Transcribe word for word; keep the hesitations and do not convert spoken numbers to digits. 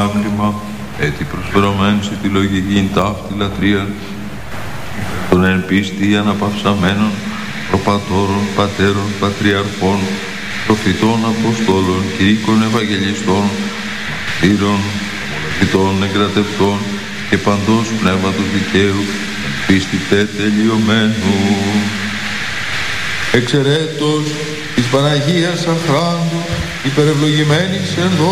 λάκρυμα, έτι προσφερωμένης τη λογική ταύτη λατρεία, των εν πίστη αναπαυσαμένων, προπατώρων, πατέρων, πατριαρχών, προφητών, αποστόλων, κηρύκων, ευαγγελιστών, μαρτύρων, μολαβητών, εγκρατευτών και παντός πνεύματος δικαίου, πίστη τε τελειωμένου. Εξαιρέτως της Παναγίας Αχράντου, υπερευλογημένης εν δόξα